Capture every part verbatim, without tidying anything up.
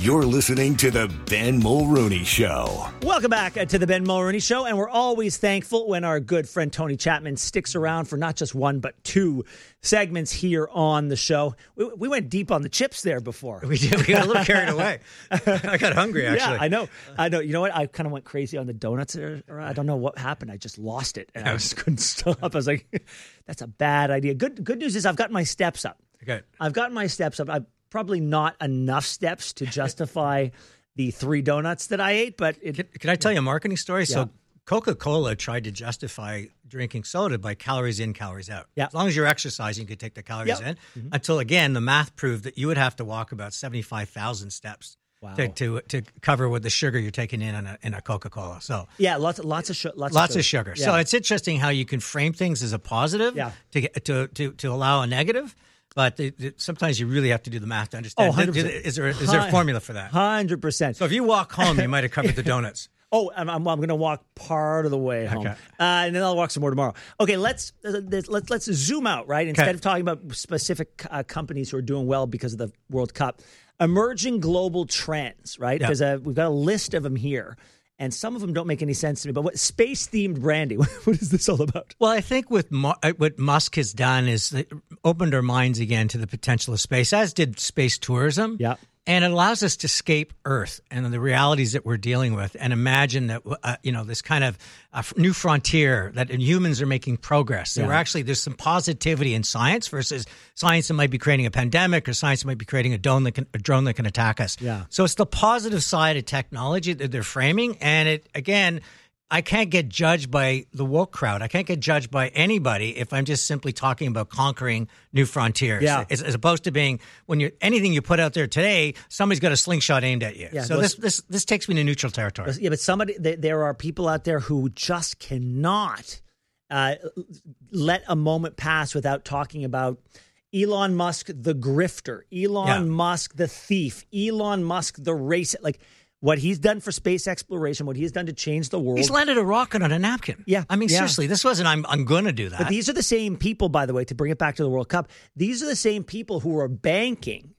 You're listening to the Ben Mulrooney Show. Welcome back to the Ben Mulrooney Show, and we're always thankful when our good friend Tony Chapman sticks around for not just one but two segments here on the show. We, we went deep on the chips there before. We did. We got a little carried away. I got hungry, actually. Yeah, I know. I know. You know what? I kind of went crazy on the donuts. I don't know what happened. I just lost it, and I just couldn't stop. I was like, "That's a bad idea." Good. Good news is I've gotten my steps up. Okay. I've gotten my steps up. I've probably not enough steps to justify the three donuts that I ate, but it, can, can I tell you a marketing story? Yeah. So Coca-Cola tried to justify drinking soda by calories in, calories out. Yeah. As long as you're exercising, you could take the calories Yep. in. Mm-hmm. Until, again, the math proved that you would have to walk about seventy-five thousand steps Wow. to, to to cover with the sugar you're taking in in a, in a Coca-Cola. So yeah, lots, lots of, sh- lots, lots of of sugar. sugar. Yeah. So it's interesting how you can frame things as a positive Yeah. to, get, to to to allow a negative. But it, it, sometimes you really have to do the math to understand. Oh, one hundred percent. Is there, is there a formula for that? one hundred percent. So if you walk home, you might have covered the donuts. Oh, I'm, I'm, I'm going to walk part of the way home, Okay. uh, and then I'll walk some more tomorrow. Okay, let's uh, let's let's zoom out, right? Instead Okay. of talking about specific uh, companies who are doing well because of the World Cup, emerging global trends, right? Yeah. Because uh, we've got a list of them here, and some of them don't make any sense to me. But what space themed branding? What is this all about? Well, I think with Mu- uh, what Musk has done is it opened our minds again to the potential of space, as did space tourism. Yeah. And it allows us to escape Earth and the realities that we're dealing with and imagine that, uh, you know, this kind of uh, new frontier that humans are making progress. So Yeah. we're actually, there's some positivity in science versus science that might be creating a pandemic or science that might be creating a drone that can, a drone that can attack us. Yeah. So it's the positive side of technology that they're framing. And it, again, I can't get judged by the woke crowd. I can't get judged by anybody if I'm just simply talking about conquering new frontiers. Yeah. As, as opposed to being when you anything you put out there today, somebody's got a slingshot aimed at you. Yeah, so well, this this this takes me to neutral territory. Yeah, but somebody th- there are people out there who just cannot uh, let a moment pass without talking about Elon Musk, the grifter, Elon Yeah. Musk, the thief, Elon Musk, the racist. Like what he's done for space exploration, what he's done to change the world. He's landed a rocket on a napkin. Yeah, I mean, yeah. seriously, this wasn't I'm I'm going to do that. But these are the same people, by the way, to bring it back to the World Cup. These are the same people who are banking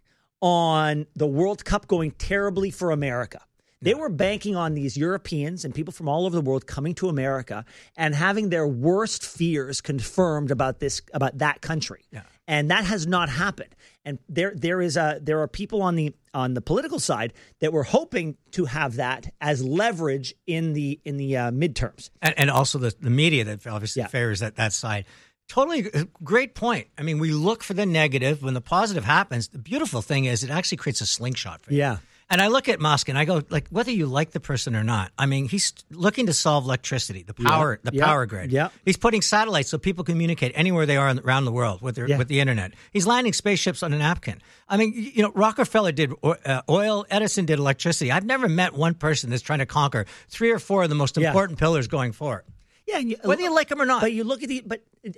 on the World Cup going terribly for America. They were banking on these Europeans and people from all over the world coming to America and having their worst fears confirmed about this, about that country. Yeah. And that has not happened. And there, there is a, there are people on the on the political side that were hoping to have that as leverage in the in the uh, midterms. and, and also the, the media that obviously Yeah. favors that, that side. Totally great point. I mean, we look for the negative. When the positive happens, the beautiful thing is it actually creates a slingshot for you. Yeah. And I look at Musk and I go, like, whether you like the person or not, I mean, he's looking to solve electricity, the power, the yeah, power grid. yeah. He's putting satellites so people communicate anywhere they are around the world with their, Yeah. with the internet. He's landing spaceships on a napkin. I mean, you know, Rockefeller did uh, oil, Edison did electricity. I've never met one person that's trying to conquer three or four of the most Yeah. important pillars going forward. Yeah, and you, Whether you like him or not. But you look at the but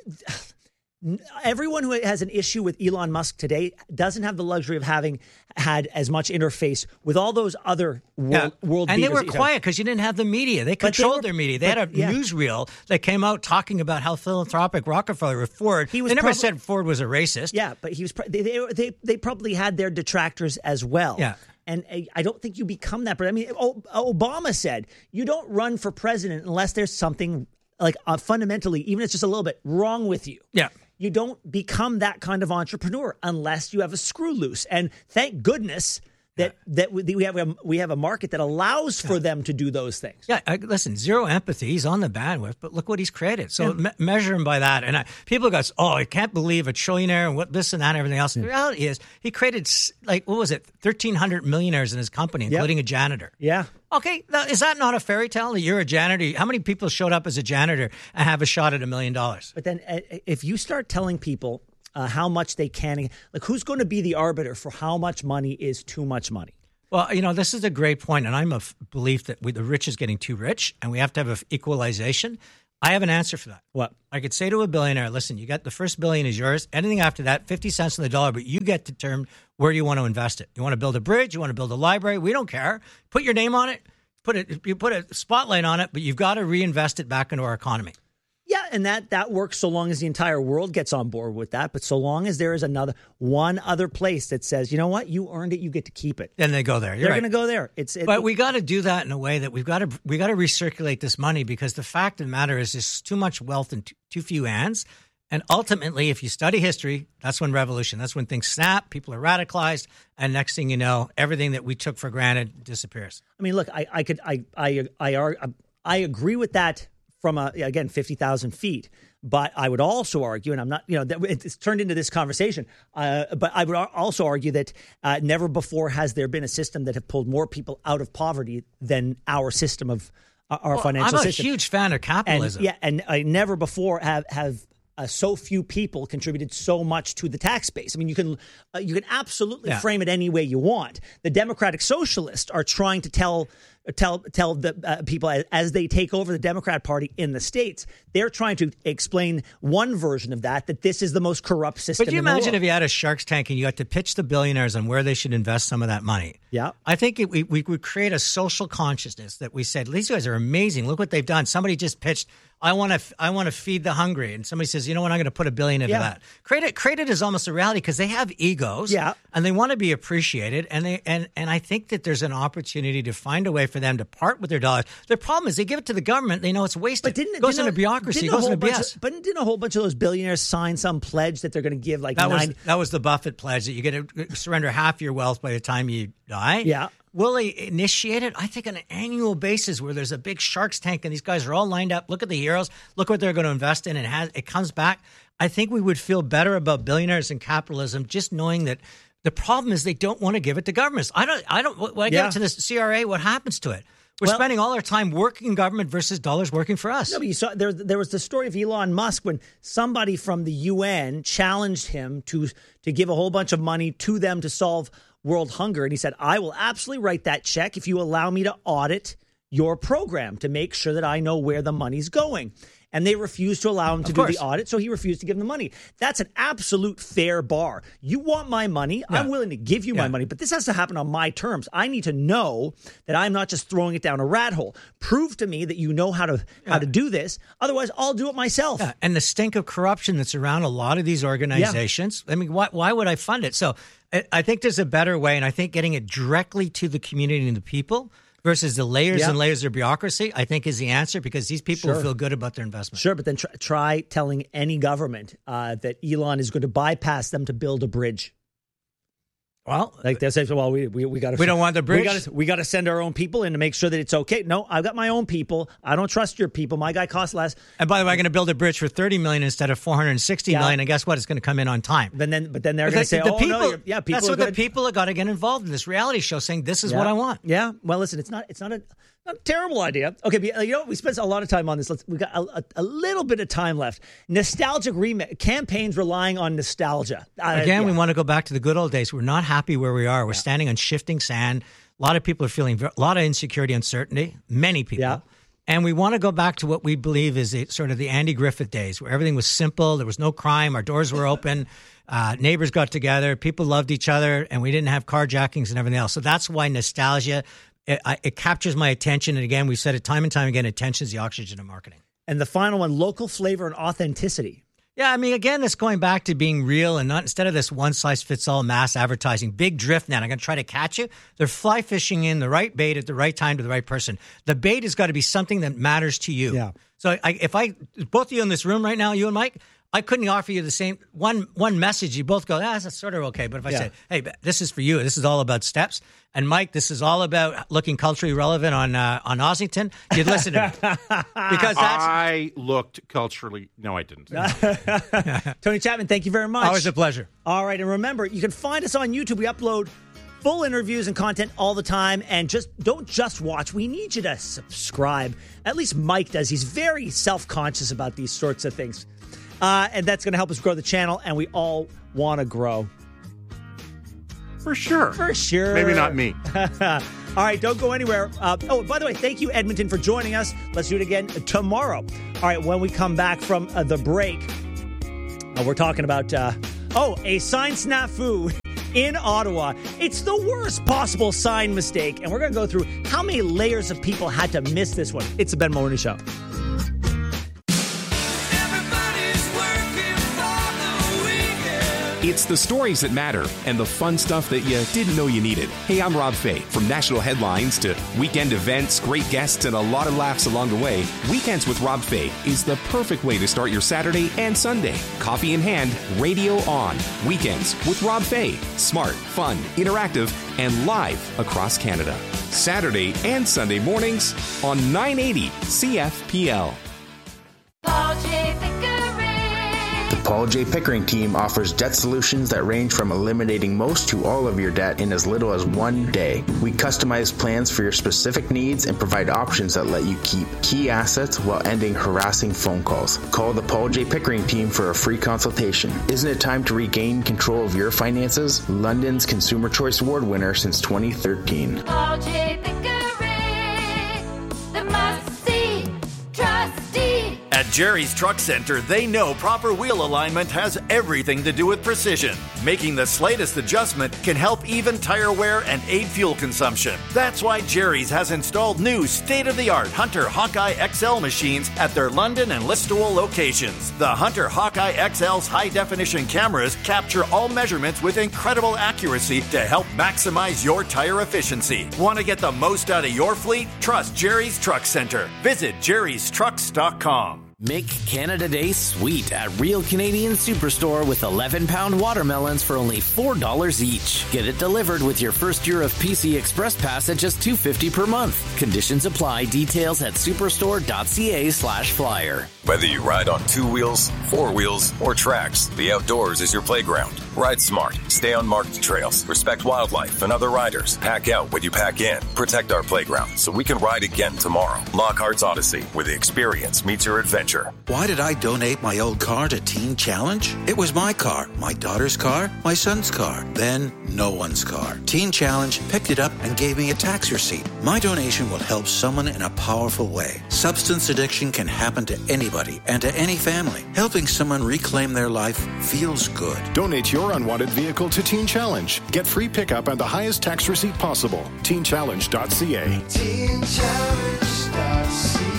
everyone who has an issue with Elon Musk today doesn't have the luxury of having had as much interface with all those other world, Yeah. world and they beaters were that you talk- quiet because you didn't have the media. They they controlled were- their media. They had a but, yeah. newsreel that came out talking about how philanthropic Rockefeller with Ford. He was they never prob- said Ford was a racist. Yeah, but he was. pro- They, they they they probably had their detractors as well. Yeah. And I- I don't think you become that. But I mean, O- Obama said you don't run for president unless there's something like uh, fundamentally, even if it's just a little bit wrong with you. Yeah. You don't become that kind of entrepreneur unless you have a screw loose. And thank goodness that that we we have a, we have a market that allows for them to do those things. Yeah, I, listen, zero empathy. He's on the bandwidth, but look what he's created. So me- measure him by that. And I, people go, oh, I can't believe a trillionaire and what this and that and everything else. The reality is he created, s- like, what was it, thirteen hundred millionaires in his company, including a janitor. Yeah. Okay, now, is that not a fairy tale that you're a janitor? How many people showed up as a janitor and have a shot at a million dollars? But then uh, if you start telling people uh, how much they can, like who's going to be the arbiter for how much money is too much money? Well, you know, this is a great point, and I'm of belief that we, the rich is getting too rich, and we have to have an equalization. I have an answer for that. What? I could say to a billionaire, listen, you got the first billion is yours. Anything after that, fifty cents on the dollar, but you get to determine where you want to invest it. You want to build a bridge? You want to build a library? We don't care. Put your name on it. Put it. You put a spotlight on it, but you've got to reinvest it back into our economy. Yeah, and that that works so long as the entire world gets on board with that. But so long as there is another one other place that says, you know what, you earned it, you get to keep it. Then they go there. You're They're right. going to go there. It's it, But we got to do that in a way that we've got to we got to recirculate this money, because the fact of the matter is there's too much wealth in too, too few hands. And ultimately, if you study history, that's when revolution, that's when things snap, people are radicalized, and next thing you know, everything that we took for granted disappears. I mean, look, I, I could, I, I, I, I agree with that from a, again, fifty thousand feet. But I would also argue, and I'm not, you know, it's turned into this conversation, uh, but I would also argue that uh, never before has there been a system that have pulled more people out of poverty than our system of uh, our well, financial I'm system. I'm a huge fan of capitalism. And, yeah, and I never before have have. Uh, so few people contributed so much to the tax base. I mean, you can uh, you can absolutely yeah. frame it any way you want. The Democratic Socialists are trying to tell tell tell the uh, people as, as they take over the Democrat Party in the states, they're trying to explain one version of that, that this is the most corrupt system. But you in the imagine world. if you had a Shark's Tank and you had to pitch the billionaires on where they should invest some of that money. Yeah. I think it, we, we would create a social consciousness that we said, these guys are amazing. Look what they've done. Somebody just pitched, I want to I want to feed the hungry. And somebody says, you know what, I'm going to put a billion into Yeah. that. Create it, create it as almost a reality, because they have egos. Yeah. And they want to be appreciated. And they and, and I think that there's an opportunity to find a way for them to part with their dollars. Their problem is they give it to the government. They know it's wasted. But didn't it goes didn't into a- bureaucracy. It didn't a goes whole into B bunch S. of- But didn't a whole bunch of those billionaires sign some pledge that they're going to give like That nine? was that was the Buffett pledge that you get to surrender half your wealth by the time you die. Yeah. Will they initiate it? I think on an annual basis where there's a big Shark's Tank and these guys are all lined up. Look at the heroes. Look what they're going to invest in. And it has it comes back. I think we would feel better about billionaires and capitalism just knowing that the problem is they don't want to give it to governments. I don't. I don't. When I Yeah. get to the C R A, what happens to it? We're Well- spending all our time working in government versus dollars working for us. No, but you saw there. There was the story of Elon Musk when somebody from the U N challenged him to to give a whole bunch of money to them to solve world hunger, and he said, "I will absolutely write that check if you allow me to audit your program to make sure that I know where the money's going." And they refused to allow him to Of do course. the audit, so he refused to give them the money. That's an absolute fair bar. You want my money, I'm Yeah. willing to give you my Yeah. money, but this has to happen on my terms. I need to know that I'm not just throwing it down a rat hole. Prove to me that you know how to how to do this. Otherwise, I'll do it myself. Yeah, and the stink of corruption that's around a lot of these organizations. I mean, why, why would I fund it? So I, I think there's a better way, and I think getting it directly to the community and the people versus the layers Yeah. and layers of bureaucracy, I think is the answer, because these people Sure. will feel good about their investment. Sure, but then try, try telling any government uh, that Elon is going to bypass them to build a bridge. Well, Like they say, well, we we, we got to We don't want the bridge? We got to we got to send our own people in to make sure that it's okay. No, I've got my own people. I don't trust your people. My guy costs less. and by the way, I'm going to build a bridge for thirty million dollars instead of four hundred sixty Yeah. million dollars, and guess what? It's going to come in on time. But then, but then they're But going to say, the "Oh people, no, you're, yeah, people that's are what gonna, the people have got to get involved in this reality show, saying this is Yeah. what I want. Yeah. Well, listen, it's not it's not a, not a terrible idea. Okay, but, uh, you know, we spent a lot of time on this. Let's we got a, a, a little bit of time left. Nostalgic remix campaigns relying on nostalgia. Uh, Again, yeah. we want to go back to the good old days. We're not happy where we are. We're standing on shifting sand. A lot of people are feeling a lot of insecurity, uncertainty. Many people. Yeah. And we want to go back to what we believe is a, sort of the Andy Griffith days, where everything was simple. There was no crime. Our doors were open. Uh, neighbors got together. People loved each other. And we didn't have carjackings and everything else. So that's why nostalgia, it, I, it captures my attention. And again, we've said it time and time again, attention is the oxygen of marketing. And the final one, local flavor and authenticity. Yeah, I mean, again, it's going back to being real and not instead of this one-size-fits-all mass advertising, big drift net. I'm going to try to catch you. They're fly fishing in the right bait at the right time to the right person. The bait has got to be something that matters to you. Yeah. So I, if I, both of you in this room right now, you and Mike, I couldn't offer you the same one one message. You both go, ah, that's sort of okay. But if I Yeah. said, hey, this is for you. This is all about steps. And Mike, this is all about looking culturally relevant on uh, on Ossington. You'd listen to me. Because that's I looked culturally. No, I didn't. Tony Chapman, thank you very much. always a pleasure. All right, and remember, you can find us on YouTube. We upload full interviews and content all the time, and just don't just watch. We need you to subscribe. At least Mike does. He's very self-conscious about these sorts of things. Uh, and that's going to help us grow the channel, and we all want to grow. For sure. For sure. Maybe not me. All right, don't go anywhere. Uh, oh, by the way, thank you, Edmonton, for joining us. Let's do it again tomorrow. All right, when we come back from uh, the break, uh, we're talking about, uh, oh, a sign snafu in Ottawa. It's the worst possible sign mistake, and we're going to go through how many layers of people had to miss this one. It's the Ben Mulroney Show. It's the stories that matter and the fun stuff that you didn't know you needed. Hey, I'm Rob Fay. From national headlines to weekend events, great guests, and a lot of laughs along the way, Weekends with Rob Fay is the perfect way to start your Saturday and Sunday. Coffee in hand, radio on. Weekends with Rob Fay. Smart, fun, interactive, and live across Canada. Saturday and Sunday mornings on nine eighty C F P L. Paul J. Pickering. The Paul J. Pickering team offers debt solutions that range from eliminating most to all of your debt in as little as one day. We customize plans for your specific needs and provide options that let you keep key assets while ending harassing phone calls. Call the Paul J. Pickering team for a free consultation. Isn't it time to regain control of your finances? London's Consumer Choice Award winner since twenty thirteen. Paul J. Pickering, the must-see trustee. At Jerry's Truck Center, they know proper wheel alignment has everything to do with precision. Making the slightest adjustment can help even tire wear and aid fuel consumption. That's why Jerry's has installed new state-of-the-art Hunter Hawkeye X L machines at their London and Listowel locations. The Hunter Hawkeye X L's high-definition cameras capture all measurements with incredible accuracy to help maximize your tire efficiency. Want to get the most out of your fleet? Trust Jerry's Truck Center. Visit jerrys trucks dot com. Make Canada Day sweet at Real Canadian Superstore with eleven pound watermelons for only four dollars each. Get it delivered with your first year of P C Express Pass at just two dollars and fifty cents per month. Conditions apply. Details at superstore.ca slash flyer. Whether you ride on two wheels, four wheels, or tracks, the outdoors is your playground. Ride smart. Stay on marked trails. Respect wildlife and other riders. Pack out when you pack in. Protect our playground so we can ride again tomorrow. Lockhart's Odyssey, where the experience meets your adventure. Why did I donate my old car to Teen Challenge? It was my car, my daughter's car, my son's car, then no one's car. Teen Challenge picked it up and gave me a tax receipt. My donation will help someone in a powerful way. Substance addiction can happen to anybody and to any family. Helping someone reclaim their life feels good. Donate your unwanted vehicle to Teen Challenge. Get free pickup and the highest tax receipt possible. teen challenge dot c a. teen challenge dot c a.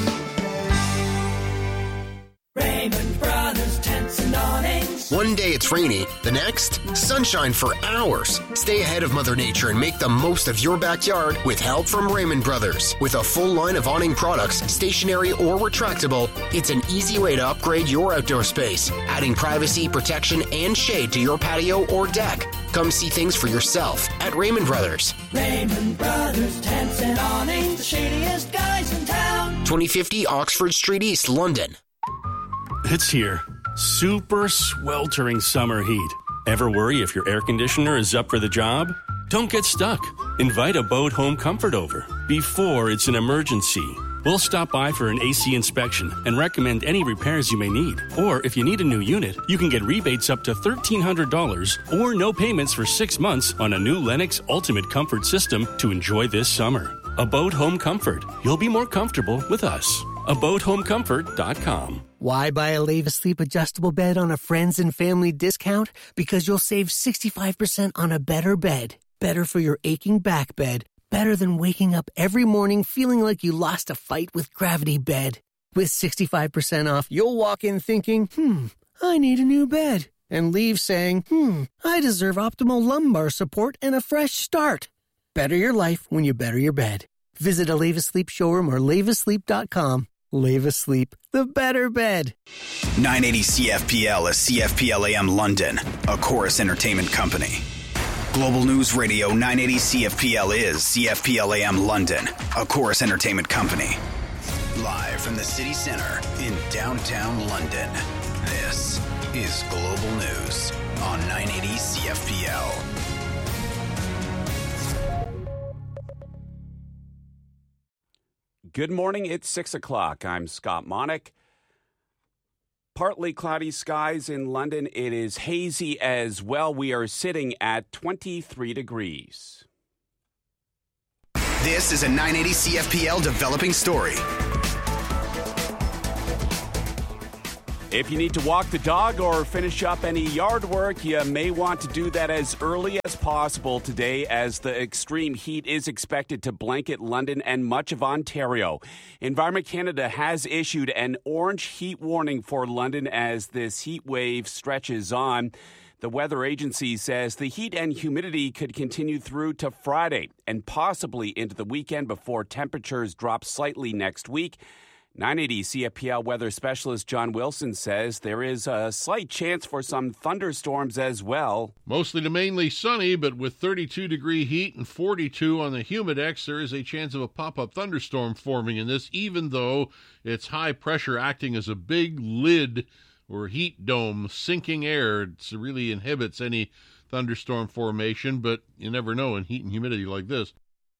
Raymond Brothers Tents and Awnings. One day it's rainy, the next, sunshine for hours. Stay ahead of Mother Nature and make the most of your backyard with help from Raymond Brothers. With a full line of awning products, stationary or retractable, it's an easy way to upgrade your outdoor space, adding privacy, protection, and shade to your patio or deck. Come see things for yourself at Raymond Brothers. Raymond Brothers Tents and Awnings, the shadiest guys in town. twenty fifty Oxford Street East, London. It's here. Super sweltering summer heat. Ever worry if your air conditioner is up for the job? Don't get stuck. Invite Abode Home Comfort over before it's an emergency. We'll stop by for an A C inspection and recommend any repairs you may need. Or if you need a new unit, you can get rebates up to thirteen hundred dollars or no payments for six months on a new Lennox Ultimate Comfort system to enjoy this summer. Abode Home Comfort. You'll be more comfortable with us. abode home comfort dot com. Why buy a Leva Sleep adjustable bed on a friends and family discount? Because you'll save sixty-five percent on a better bed. Better for your aching back bed. Better than waking up every morning feeling like you lost a fight with Gravity Bed. With sixty-five percent off, you'll walk in thinking, hmm, I need a new bed. And leave saying, hmm, I deserve optimal lumbar support and a fresh start. Better your life when you better your bed. Visit a Leva Sleep showroom or leva sleep dot com. Leva Sleep, the better bed. nine eighty C F P L is C F P L A M London, a Chorus Entertainment company. Global News Radio nine eighty C F P L is C F P L A M London, a Chorus Entertainment company. Live from the city center in downtown London, this is Global News on nine eighty C F P L. Good morning. It's six o'clock. I'm Scott Monick. Partly cloudy skies in London. It is hazy as well. We are sitting at twenty-three degrees. This is a nine eighty C F P L developing story. If you need to walk the dog or finish up any yard work, you may want to do that as early as possible today, as the extreme heat is expected to blanket London and much of Ontario. Environment Canada has issued an orange heat warning for London as this heat wave stretches on. The weather agency says the heat and humidity could continue through to Friday and possibly into the weekend before temperatures drop slightly next week. nine eighty C F P L weather specialist John Wilson says there is a slight chance for some thunderstorms as well. Mostly to mainly sunny, but with thirty-two degree heat and forty-two on the Humidex, there is a chance of a pop-up thunderstorm forming in this, even though it's high pressure acting as a big lid or heat dome, sinking air. It really inhibits any thunderstorm formation, but you never know in heat and humidity like this.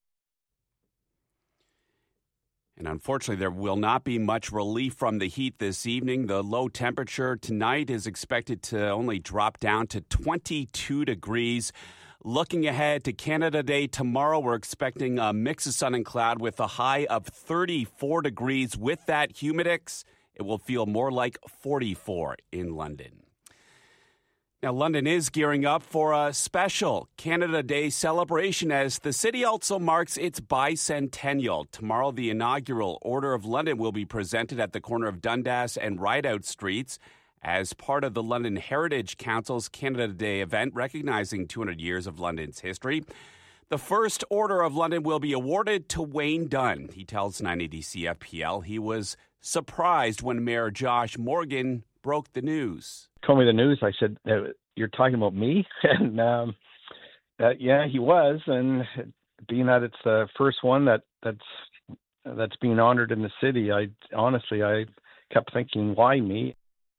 And unfortunately, there will not be much relief from the heat this evening. The low temperature tonight is expected to only drop down to twenty-two degrees. Looking ahead to Canada Day tomorrow, we're expecting a mix of sun and cloud with a high of thirty-four degrees. With that Humidex, it will feel more like forty-four in London. Now, London is gearing up for a special Canada Day celebration as the city also marks its bicentennial. Tomorrow, the inaugural Order of London will be presented at the corner of Dundas and Rideout Streets as part of the London Heritage Council's Canada Day event, recognizing two hundred years of London's history. The first Order of London will be awarded to Wayne Dunn. He tells nine eighty C F P L he was surprised when Mayor Josh Morgan broke the news. Told me the news. I said, uh, "You're talking about me?" and um, uh, yeah, he was. And being that it's the first one that that's that's being honored in the city, I honestly I kept thinking, why me?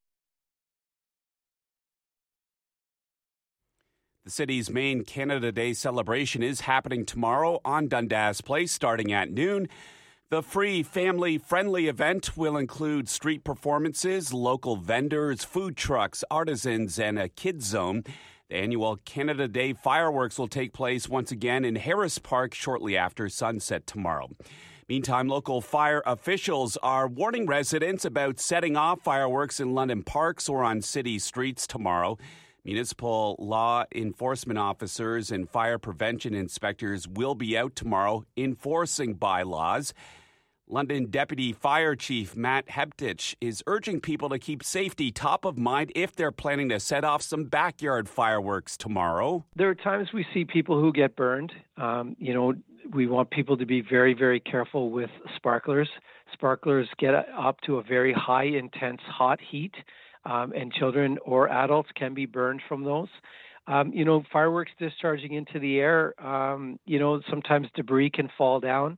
The city's main Canada Day celebration is happening tomorrow on Dundas Place, starting at noon. The free, family-friendly event will include street performances, local vendors, food trucks, artisans, and a kids zone. The annual Canada Day fireworks will take place once again in Harris Park shortly after sunset tomorrow. Meantime, local fire officials are warning residents about setting off fireworks in London parks or on city streets tomorrow. Municipal law enforcement officers and fire prevention inspectors will be out tomorrow enforcing bylaws. London Deputy Fire Chief Matt Hebtich is urging people to keep safety top of mind if they're planning to set off some backyard fireworks tomorrow. There are times we see people who get burned. Um, you know, we want people to be very, very careful with sparklers. Sparklers get up to a very high, intense, hot heat. Um, and children or adults can be burned from those. Um, you know, fireworks discharging into the air, um, you know, sometimes debris can fall down.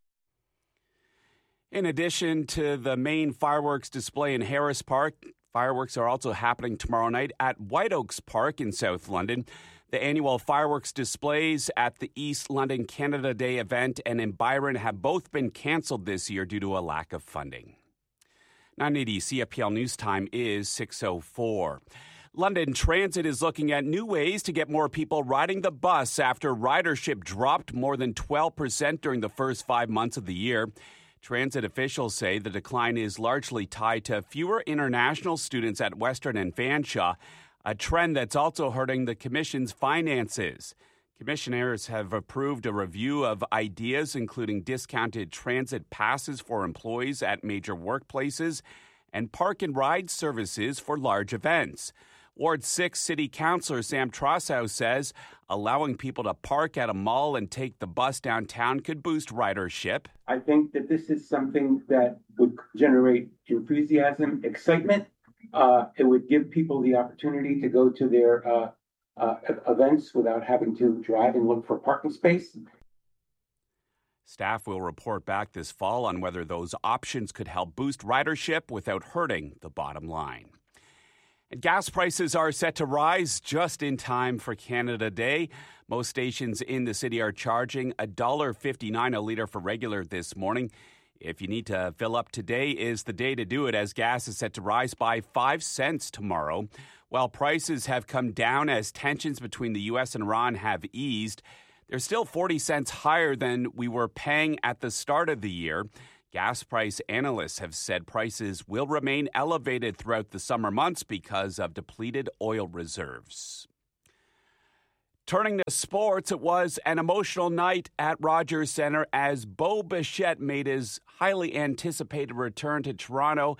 In addition to the main fireworks display in Harris Park, fireworks are also happening tomorrow night at White Oaks Park in South London. The annual fireworks displays at the East London Canada Day event and in Byron have both been canceled this year due to a lack of funding. nine eighty C F P L News Time is six oh four. London Transit is looking at new ways to get more people riding the bus after ridership dropped more than twelve percent during the first five months of the year. Transit officials say the decline is largely tied to fewer international students at Western and Fanshawe, a trend that's also hurting the Commission's finances. Commissioners have approved a review of ideas, including discounted transit passes for employees at major workplaces and park and ride services for large events. Ward six City Councillor Sam Trossow says allowing people to park at a mall and take the bus downtown could boost ridership. I think that this is something that would generate enthusiasm, excitement. Uh, it would give people the opportunity to go to their uh, uh, events without having to drive and look for parking space. Staff will report back this fall on whether those options could help boost ridership without hurting the bottom line. And gas prices are set to rise just in time for Canada Day. Most stations in the city are charging one dollar fifty-nine a litre for regular this morning. If you need to fill up, today is the day to do it, as gas is set to rise by five cents tomorrow. While prices have come down as tensions between the U S and Iran have eased, they're still forty cents higher than we were paying at the start of the year. Gas price analysts have said prices will remain elevated throughout the summer months because of depleted oil reserves. Turning to sports, it was an emotional night at Rogers Centre as Bo Bichette made his highly anticipated return to Toronto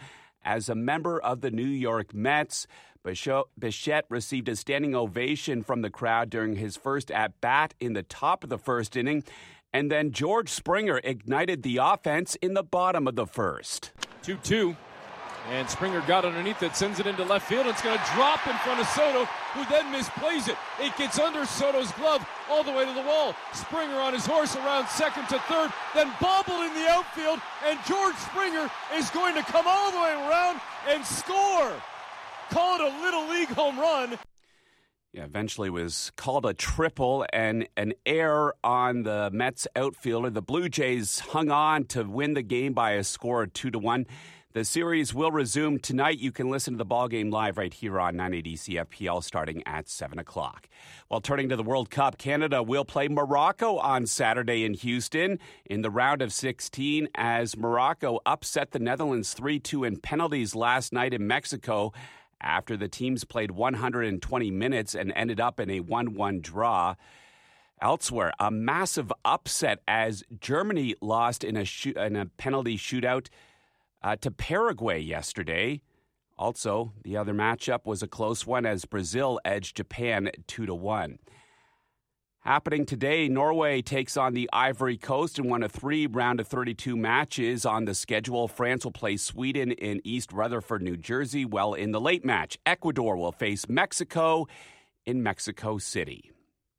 as a member of the New York Mets. Bichette received a standing ovation from the crowd during his first at-bat in the top of the first inning. And then George Springer ignited the offense in the bottom of the first. two two. And Springer got underneath it, sends it into left field. It's going to drop in front of Soto, who then misplays it. It gets under Soto's glove all the way to the wall. Springer on his horse around second to third, then bobbled in the outfield, and George Springer is going to come all the way around and score. Call it a Little League home run. Yeah, eventually was called a triple and an error on the Mets outfielder. The Blue Jays hung on to win the game by a score of two to one. The series will resume tonight. You can listen to the ballgame live right here on nine eighty C F P L starting at seven o'clock. While turning to the World Cup, Canada will play Morocco on Saturday in Houston in the round of sixteen as Morocco upset the Netherlands three two in penalties last night in Mexico after the teams played one hundred twenty minutes and ended up in a one one draw. Elsewhere, a massive upset as Germany lost in a, shoot, in a penalty shootout Uh, to Paraguay yesterday. Also, the other matchup was a close one as Brazil edged Japan two to one. Happening today, Norway takes on the Ivory Coast in one of three round of thirty-two matches on the schedule. France will play Sweden in East Rutherford, New Jersey. Well, in the late match, Ecuador will face Mexico in Mexico City.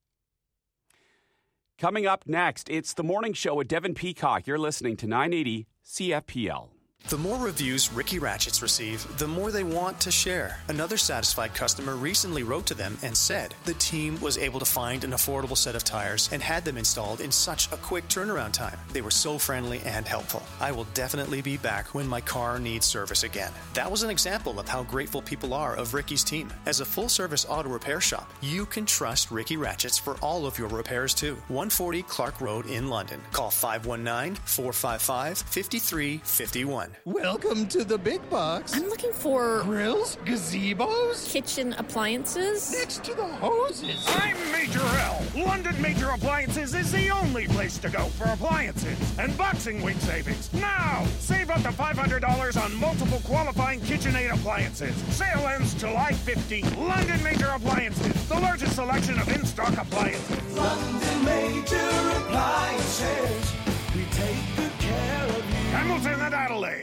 Coming up next, it's the morning show with Devin Peacock. You're listening to nine eighty C F P L. The more reviews Ricky Ratchets receive, the more they want to share. Another satisfied customer recently wrote to them and said the team was able to find an affordable set of tires and had them installed in such a quick turnaround time. They were so friendly and helpful. I will definitely be back when my car needs service again. That was an example of how grateful people are of Ricky's team. As a full-service auto repair shop, you can trust Ricky Ratchets for all of your repairs too. one forty Clark Road in London. Call five one nine, four five five, five three five one. Welcome to the big box. I'm looking for grills, gazebos, kitchen appliances. Next to the hoses. I'm Major L. London Major Appliances is the only place to go for appliances and Boxing Week savings. Now, save up to five hundred dollars on multiple qualifying KitchenAid appliances. Sale ends July fifteenth. London Major Appliances, the largest selection of in-stock appliances. London Major Appliances. We take good care of you. Hamilton and Adelaide.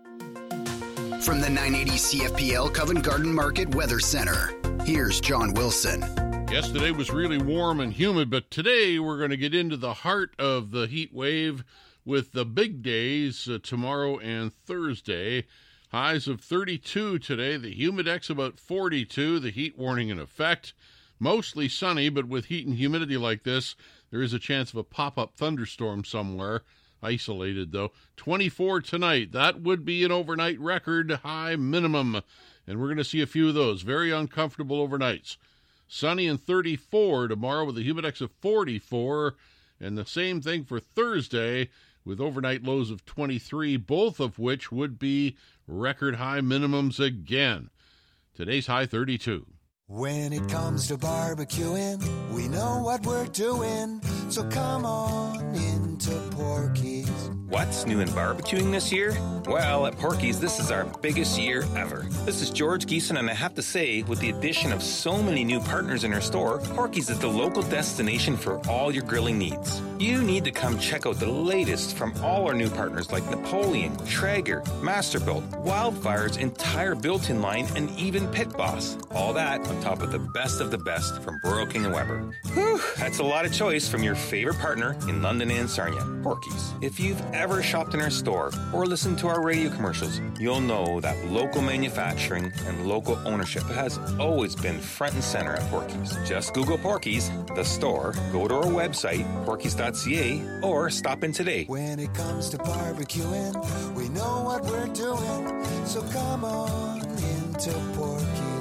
From the nine eighty C F P L Covent Garden Market Weather Center, here's John Wilson. Yesterday was really warm and humid, but today we're going to get into the heart of the heat wave with the big days uh, tomorrow and Thursday. Highs of thirty-two today, the humidex about forty-two, the heat warning in effect. Mostly sunny, but with heat and humidity like this, there is a chance of a pop-up thunderstorm somewhere. Isolated, though. twenty-four tonight. That would be an overnight record high minimum. And we're going to see a few of those. Very uncomfortable overnights. Sunny and thirty-four tomorrow with a humidex of forty-four. And the same thing for Thursday with overnight lows of twenty-three, both of which would be record high minimums again. Today's high thirty-two. When it comes to barbecuing, we know what we're doing. So come on into Porky's. What's new in barbecuing this year? Well, at Porky's, this is our biggest year ever. This is George Geeson, and I have to say, with the addition of so many new partners in our store, Porky's is the local destination for all your grilling needs. You need to come check out the latest from all our new partners like Napoleon, Traeger, Masterbuilt, Wildfire's entire built-in line, and even Pit Boss. All that on top of the best of the best from Royal King and Weber. Whew, that's a lot of choice from your favorite partner in London and Sarnia, Porky's. If you've ever shopped in our store or listened to our radio commercials, you'll know that local manufacturing and local ownership has always been front and center at Porky's. Just Google Porky's, the store, go to our website, porkys dot c a, or stop in today. When it comes to barbecuing, we know what we're doing. So come on into Porky's.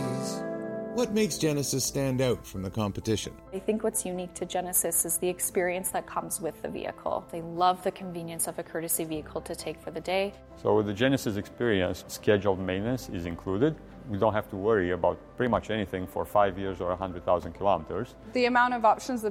What makes Genesis stand out from the competition? I think what's unique to Genesis is the experience that comes with the vehicle. They love the convenience of a courtesy vehicle to take for the day. So with the Genesis experience, scheduled maintenance is included. We don't have to worry about pretty much anything for five years or one hundred thousand kilometers. The amount of options that